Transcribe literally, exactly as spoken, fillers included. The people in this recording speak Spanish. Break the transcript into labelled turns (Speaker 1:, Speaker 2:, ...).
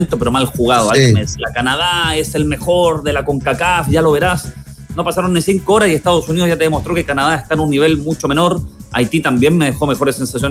Speaker 1: pero mal jugado.
Speaker 2: Sí.
Speaker 1: Alguien me decía, Canadá es el mejor de la CONCACAF, ya lo verás. No pasaron ni cinco horas y Estados Unidos ya te demostró que Canadá está en un nivel mucho menor. Haití también me dejó mejores sensaciones